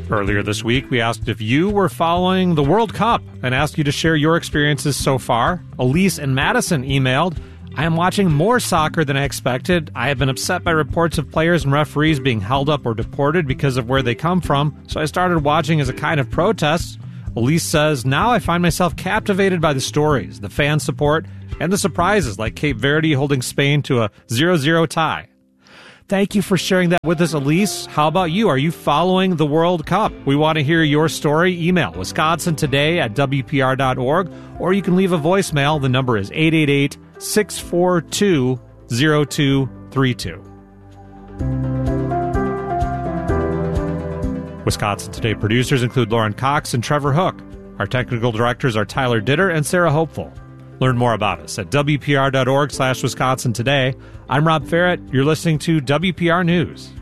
Earlier this week, we asked if you were following the World Cup and asked you to share your experiences so far. Elise and Madison emailed, I am watching more soccer than I expected. I have been upset by reports of players and referees being held up or deported because of where they come from, so I started watching as a kind of protest. Elise says, now I find myself captivated by the stories, the fan support, and the surprises like Cape Verde holding Spain to a 0-0 tie. Thank you for sharing that with us, Elise. How about you? Are you following the World Cup? We want to hear your story. Email wisconsintoday@wpr.org, or you can leave a voicemail. The number is 888-642-0232. Wisconsin Today producers include Lauren Cox and Trevor Hook. Our technical directors are Tyler Ditter and Sarah Hopeful. Learn more about us at wpr.org/Wisconsin Today. I'm Rob Ferrett. You're listening to WPR News.